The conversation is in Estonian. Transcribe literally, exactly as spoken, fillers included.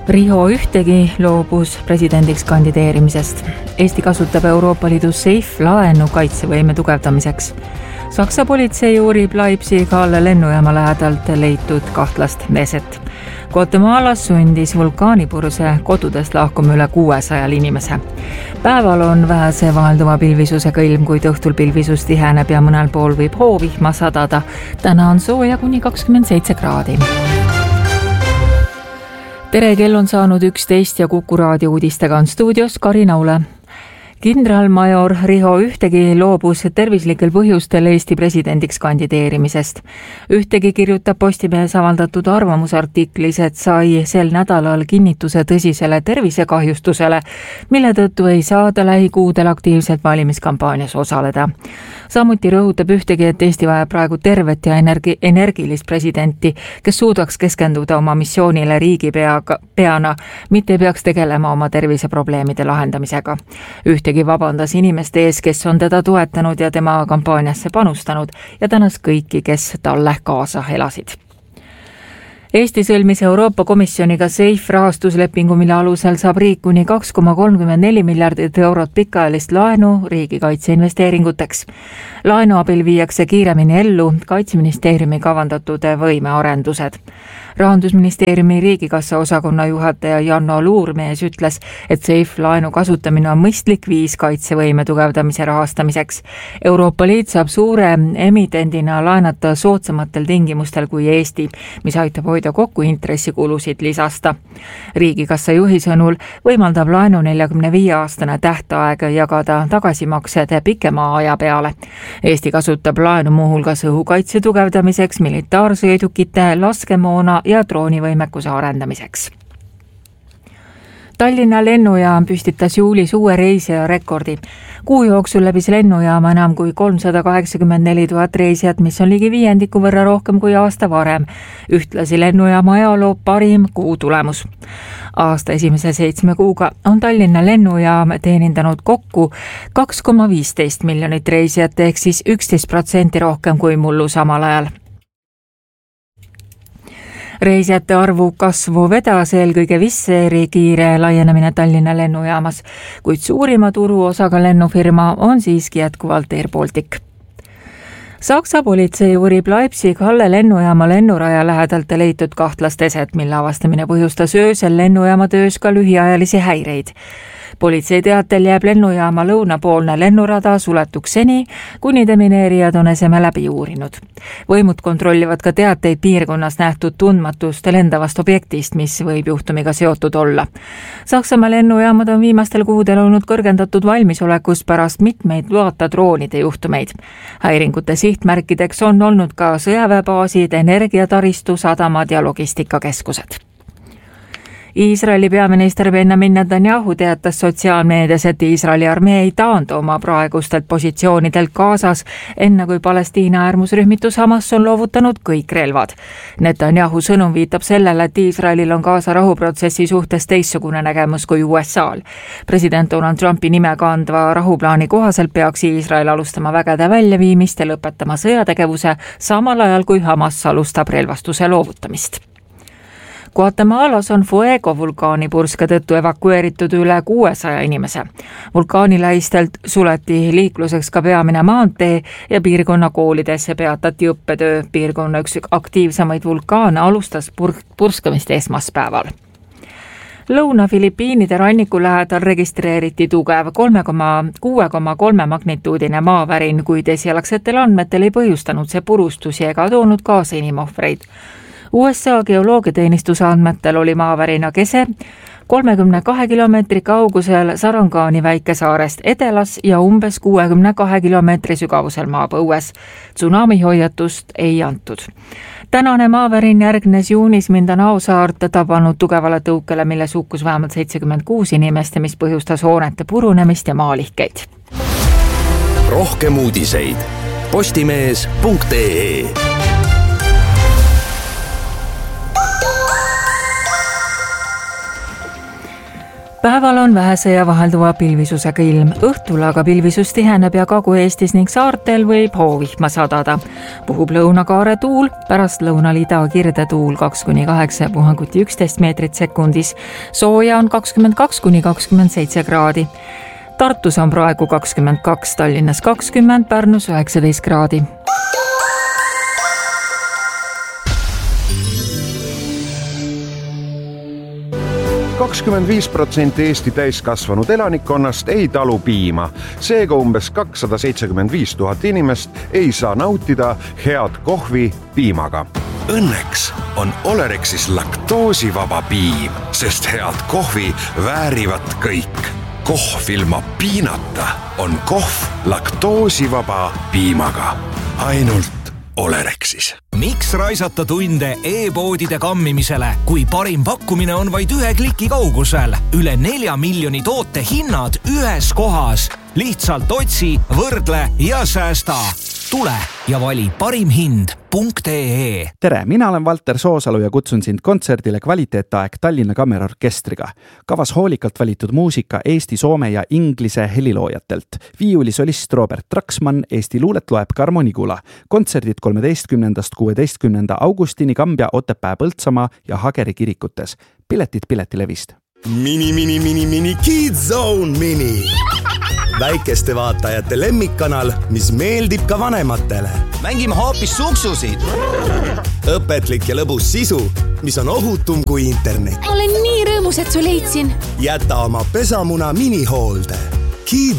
Riho Ühtegi loobus presidendiks kandideerimisest. Eesti kasutab Euroopa Liidu Safe laenu kaitsevõime tugevdamiseks. Saksa politsei uurib Leipzig-Halle lennujaama lähedalt leitud kahtlast meset. Guatemalas sundis vulkaanipurse kodudest lahkuma üle kuuesajal inimese. Päeval on vähese vahelduva pilvisusega ilm, kuid õhtul pilvisus tiheneb ja mõnel pool võib hoovihma sadada. Täna on sooja kuni kakskümmend seitse kraadi. Tere, kell on saanud üksteist ja Kuku raadio uudistega on stuudios Karin Aule. Kindralmajor Riho Ühtegi loobus tervislikel põhjustel Eesti presidendiks kandideerimisest. Ühtegi kirjutab Postimehes avaldatud arvamusartiklis, et sai sel nädalal kinnituse tõsisele tervisekahjustusele, mille tõttu ei saada lähikuudel aktiivselt valimiskampaanias osaleda. Samuti rõhutab Ühtegi, et Eesti vajab praegu tervet ja energi- energilist presidenti, kes suudaks keskenduda oma missioonile riigipea, peana, mitte ei peaks tegelema oma terviseprobleemide lahendamisega. Ühtegi vabandas inimeste ees, kes on teda toetanud ja tema kampaaniasse panustanud ja tänas kõiki, kes talle kaasa elasid. Eesti sõlmis Euroopa Komisjoniga Safe rahastuslepingu, mille alusel saab riik kuni kaks koma kolmkümmend neli miljardit eurot pikaajalist laenu riigikaitse investeeringuteks. Laenu abil viiakse kiiremini ellu Kaitseministeeriumi kavandatud võimearendused. Rahandusministeeriumi riigikassa osakonna juhataja Janno Luurmees ütles, et Safe laenu kasutamine on mõistlik viis kaitsevõime tugevdamise rahastamiseks. Euroopa Liit saab suure emitendina laenata soodsamatel tingimustel kui Eesti, mis aitab hoida kokku intressikulusid lisasta. Riigikassa juhi sõnul võimaldab laenu neljakümne viie aastane tähtaeg jagada tagasimaksed pikema aja peale. Eesti kasutab laenu muuhulgas õhukaitse tugevdamiseks, militaarsõidukite, laskemoona ja droonivõimekuse arendamiseks. Tallinna lennujaam püstitas juulis uue reisija rekordi. Kuu jooksul läbis lennujaama enam kui kolmsada kaheksakümmend neli tuhat reisijat, mis on ligi viiendiku võrra rohkem kui aasta varem. Ühtlasi lennujaama ajaloo parim kuu tulemus. Aasta esimese seitsme kuuga on Tallinna lennujaam teenindanud kokku kaks koma viisteist miljonit reisijat ehk siis üksteist protsenti rohkem kui mullu samal ajal. Reisijate arvu kasvu vedas eelkõige Wizz Airi kiire laienemine Tallinna lennujaamas, kuid suurima turuosaga lennufirma on siiski jätkuvalt Air Baltic. Saksa politsei uurib Leipzig-Halle lennujaama lennuraja lähedalt leitud kahtlast eset, mille avastamine põhjustas öösel lennujaama töös ka lühiajalisi häireid. Politsei teatel jääb lennujaama lõunapoolne lennurada suletuks seni, kuni demineerijad on eseme läbi uurinud. Võimud kontrollivad ka teateid piirkonnas nähtud tundmatust lendavast objektist, mis võib juhtumiga seotud olla. Saksamaa lennujaamad on viimastel kuudel olnud kõrgendatud valmisolekus pärast mitmeid loata droonide juhtumeid. Häiringute sihtmärkideks on olnud ka sõjaväebaasid, energiataristu, sadamad ja logistikakeskused. Iisraeli peaminister Benjamin Netanyahu teatas sotsiaalmeedias, et Iisraeli armee ei taandu oma praegustelt positsioonidelt Gazas, enne kui Palestiina äärmusrühmitus Hamas on loovutanud kõik relvad. Netanyahu sõnum viitab sellele, et Iisraelil on Gaza rahuprotsessi suhtes teistsugune nägemus kui U S A-l. President Donald Trumpi nime kandva rahuplaani kohaselt peaks Iisrael alustama vägede väljaviimist ja lõpetama sõjategevuse samal ajal, kui Hamas alustab relvastuse loovutamist. Guatemalas on Fuego vulkaani purske tõttu evakueeritud üle kuuesaja inimese. Vulkaani lähistelt suleti liikluseks ka peamine maantee ja piirkonna koolidesse peatati õppetöö. Piirkonna üks aktiivsamaid vulkaane alustas pur- purskamist esmaspäeval. Lõuna-Filipiinide ranniku lähedal registreeriti tugev kolme koma kuue magnituudine maavärin, kuid esialgsetel andmetel ei põhjustanud see purustusi ega toonud kaasa inimohvreid. U S A geoloogiateenistuse andmetel oli maavärina kese kolmekümne kahe kilomeetri kaugusel Sarangani väikesaarest edelas ja umbes kuuekümne kahe kilomeetri sügavusel maapõues. Tsunami hoiatust ei antud. Tänane maavärin järgnes juunis Mindanao saart tabanud tugevale tõukele, milles hukkus vähemalt seitsekümmend kuus inimest, mis põhjustas hoonete purunemist ja maalihkeid. Rohkem uudiseid postimees punkt ee. Päeval on vähese ja vahelduva pilvisusega ilm. Õhtul aga pilvisus tiheneb ja Kagu-Eestis ning saartel võib hoovihma sadada. Puhub lõunakaare tuul, pärast lõunal ida kirde tuul kaks kuni kaheksa ja puhanguti üksteist meetrit sekundis. Sooja on kakskümmend kaks kuni kakskümmend seitse kraadi. Tartus on praegu kakskümmend kaks, Tallinnas kakskümmend, Pärnus üheksateist kraadi. kakskümmend viis protsenti Eesti täiskasvanud elanikkonnast ei talu piima. Seega umbes kakssada seitsekümmend viis tuhat inimest ei saa nautida head kohvi piimaga. Õnneks on Olerexis laktoosivaba piim, sest head kohvi väärivad kõik. Kohv ilma piinata on kohv laktoosivaba piimaga. Ainult Olerexis. Miks raisata tunde e-poodide kammimisele, kui parim pakkumine on vaid ühe kliki kaugusel? Üle nelja miljoni toote hinnad ühes kohas. Lihtsalt otsi, võrdle ja säästa. Tule ja vali parim hind punkt ee. Tere, mina olen Valter Soosalu ja kutsun sind kontserdile Kvaliteetaeg Tallinna Kammerorkestriga. Kavas hoolikalt valitud muusika Eesti, soome ja inglise heliloojatelt. Viiulisolist Robert Traksmann, Eesti luulet loeb Karmo Nigula. Kontserdid kolmeteistkümnendast kuueteistkümnenda augustini Kambja, Otepää, Põltsamaa ja Hageri kirikutes. Piletid Piletilevist. Mini, mini, mini, mini, Kids Zone Mini. Väikeste vaatajate lemmikkanal, mis meeldib ka vanematele. Mängime hoopis suksusid. Õpetlik ja lõbus sisu, mis on ohutum kui internet. Olen nii rõõmus, et su leidsin. Jäta oma pesamuna minihoolde. Kids